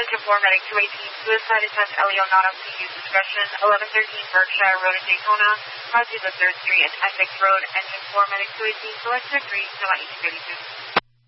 engine 4, medic 218, suicide attempt, Leonardo, to use discretion, 1113 Berkshire Road in Daytona, crossing the 3rd Street and Essex Road, engine 4, medic 218, select check 3, July 1832.